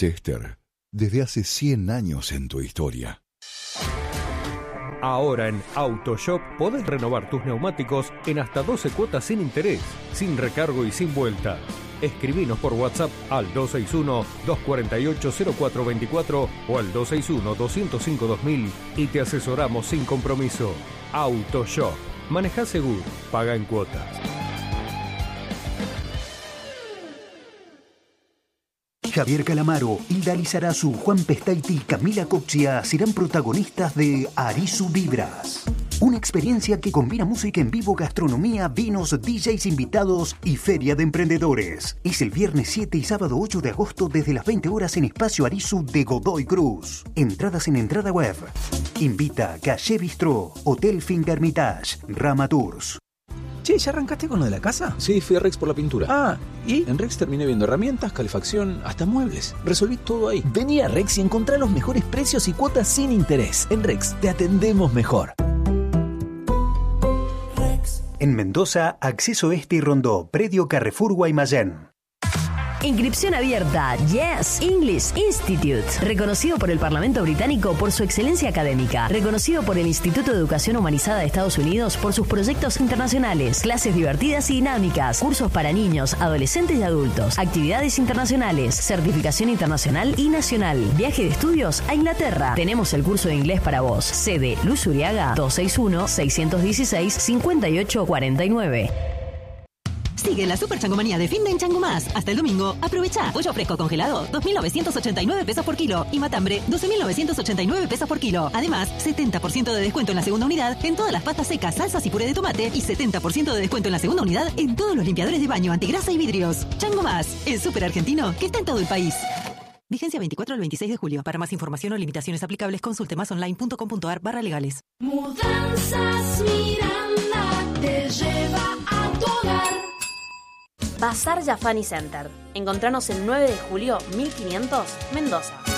Chester, desde hace 100 años en tu historia. Ahora en AutoShop podés renovar tus neumáticos en hasta 12 cuotas sin interés, sin recargo y sin vuelta. Escribinos por WhatsApp al 261-248-0424 o al 261-205-2000 y te asesoramos sin compromiso. AutoShop. Manejá seguro, paga en cuotas. Javier Calamaro, Hilda Lizarazu, Juan Pestaiti y Camila Coxia serán protagonistas de Arisu Vibras. Una experiencia que combina música en vivo, gastronomía, vinos, DJs invitados y feria de emprendedores. Es el viernes 7 y sábado 8 de agosto desde las 20 horas en Espacio Arisu de Godoy Cruz. Entradas en entrada web. Invita Caché Bistró, Hotel Fingermitage, Rama Tours. Che, ¿ya arrancaste con lo de la casa? Sí, fui a Rex por la pintura. Ah, ¿y? En Rex terminé viendo herramientas, calefacción, hasta muebles. Resolví todo ahí. Vení a Rex y encontrá los mejores precios y cuotas sin interés. En Rex te atendemos mejor. En Mendoza, Acceso Este y Rondó, Predio Carrefour Guaymallén. Inscripción abierta. Yes English Institute. Reconocido por el Parlamento Británico por su excelencia académica. Reconocido por el Instituto de Educación Humanizada de Estados Unidos por sus proyectos internacionales. Clases divertidas y dinámicas. Cursos para niños, adolescentes y adultos. Actividades internacionales. Certificación internacional y nacional. Viaje de estudios a Inglaterra. Tenemos el curso de inglés para vos. Sede Luz Uriaga 261-616-5849. Sigue la super changomanía de fin de en Chango Más. Hasta el domingo, aprovecha. Pollo fresco congelado, 2.989 pesos por kilo. Y matambre, 12.989 pesos por kilo. Además, 70% de descuento en la segunda unidad en todas las pastas secas, salsas y puré de tomate. Y 70% de descuento en la segunda unidad en todos los limpiadores de baño, antigrasa y vidrios. Chango Más, el súper argentino que está en todo el país. Vigencia 24 al 26 de julio. Para más información o limitaciones aplicables, consulte masonline.com.ar/legales. Mudanzas Miranda te lleva a tu hogar. Bazar Jafani Center. Encontranos el 9 de julio, 1500, Mendoza.